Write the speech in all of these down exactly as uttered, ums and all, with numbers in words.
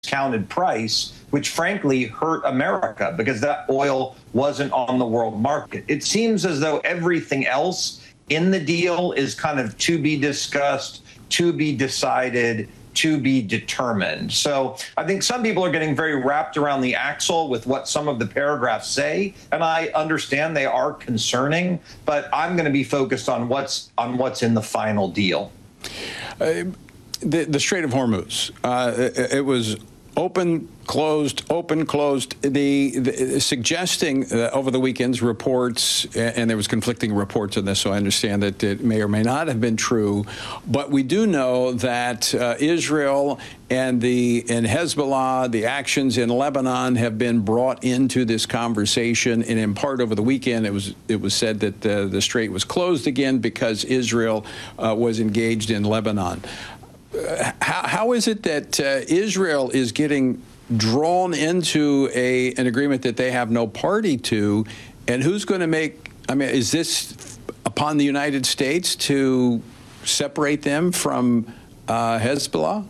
discounted price, which frankly hurt America because that oil wasn't on the world market. It seems as though everything else in the deal is kind of to be discussed, to be decided, to be determined. So I think some people are getting very wrapped around the axle with what some of the paragraphs say, and I understand they are concerning, but I'm going to be focused on what's on what's in the final deal. Uh, the, the Strait of Hormuz, uh, it, it was open, closed, open, closed. The, the suggesting uh, over the weekend's reports, and there was conflicting reports on this, so I understand that it may or may not have been true. But we do know that uh, Israel and the and Hezbollah, the actions in Lebanon, have been brought into this conversation. And in part over the weekend, it was it was said that uh, the strait was closed again because Israel uh, was engaged in Lebanon. Uh, how, how is it that uh, Israel is getting drawn into a an agreement that they have no party to, and who's going to make? I mean, is this upon the United States to separate them from uh, Hezbollah?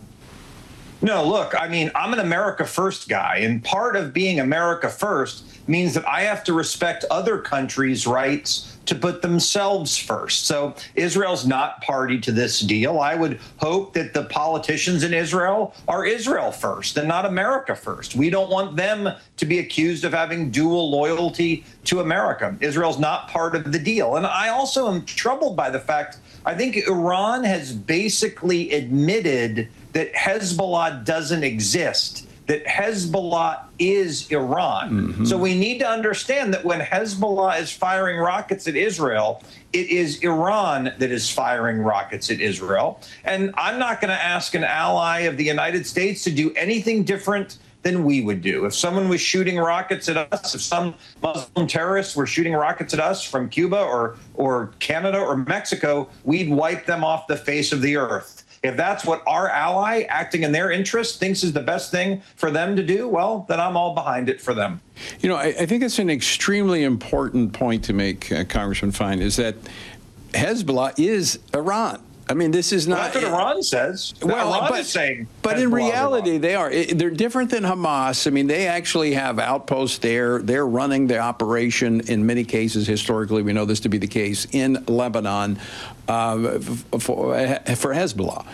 No, look, I mean, I'm an America First guy, and part of being America First means that I have to respect other countries' rights to put themselves first. So Israel's not party to this deal. I would hope that the politicians in Israel are Israel first and not America first. We don't want them to be accused of having dual loyalty to America. Israel's not part of the deal. And I also am troubled by the fact I think Iran has basically admitted that Hezbollah doesn't exist, that Hezbollah is Iran. Mm-hmm. So we need to understand that when Hezbollah is firing rockets at Israel, it is Iran that is firing rockets at Israel. And I'm not going to ask an ally of the United States to do anything different than we would do. If someone was shooting rockets at us, if some Muslim terrorists were shooting rockets at us from Cuba or, or Canada or Mexico, we'd wipe them off the face of the earth. If that's what our ally, acting in their interest, thinks is the best thing for them to do, well, then I'm all behind it for them. You know, I, I think it's an extremely important point to make, uh, Congressman Fine, is that Hezbollah is Iran. I mean, this is not. Well, that's what Iran says. Well, Iran but, is saying but in reality, they are. They're different than Hamas. I mean, they actually have outposts there. They're running the operation in many cases. Historically, we know this to be the case in Lebanon uh, for, for Hezbollah.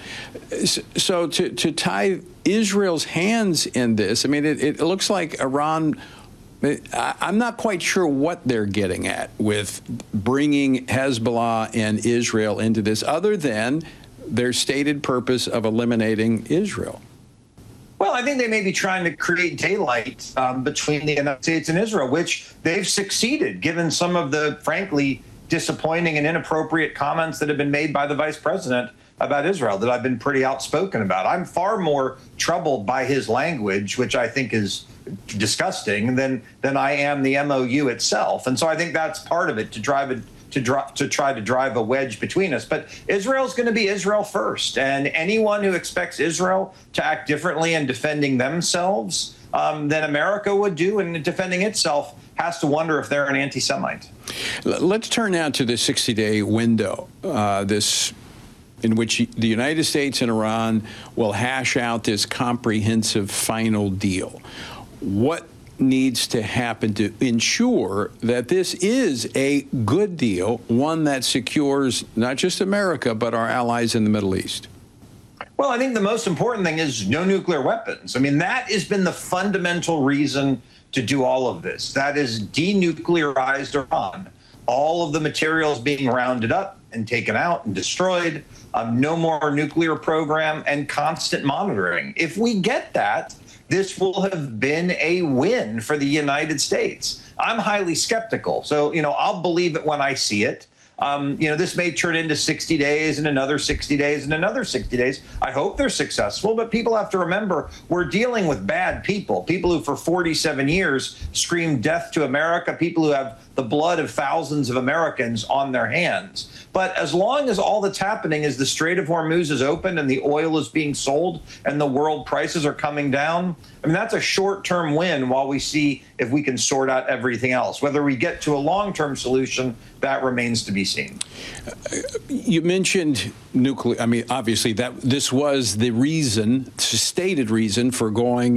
So to, to tie Israel's hands in this, I mean, it, it looks like Iran. I'm not quite sure what they're getting at with bringing Hezbollah and Israel into this, other than their stated purpose of eliminating Israel. Well, I think they may be trying to create daylight um, between the United States and Israel, which they've succeeded, given some of the, frankly, disappointing and inappropriate comments that have been made by the vice president about Israel that I've been pretty outspoken about. I'm far more troubled by his language, which I think is disgusting, than than I am the M O U itself. And so I think that's part of it, to drive it to drive to try to drive a wedge between us. But Israel's going to be Israel first, and anyone who expects Israel to act differently in defending themselves um, than America would do in defending itself has to wonder if they're an anti-Semite. Let's turn now to the sixty-day window. Uh, this. in which the United States and Iran will hash out this comprehensive final deal. What needs to happen to ensure that this is a good deal, one that secures not just America, but our allies in the Middle East? Well, I think the most important thing is no nuclear weapons. I mean, that has been the fundamental reason to do all of this. That is denuclearized Iran. All of the materials being rounded up and taken out and destroyed, um, no more nuclear program, and constant monitoring. If we get that, this will have been a win for the United States. I'm highly skeptical. So, you know, I'll believe it when I see it. Um, you know, this may turn into sixty days and another sixty days and another sixty days. I hope they're successful, but people have to remember we're dealing with bad people, people who for forty-seven years screamed death to America, people who have the blood of thousands of Americans on their hands. But as long as all that's happening is the Strait of Hormuz is open and the oil is being sold and the world prices are coming down, I mean, that's a short-term win while we see if we can sort out everything else. Whether we get to a long-term solution, that remains to be seen. You mentioned nuclear. I mean, obviously, that this was the reason, stated reason for going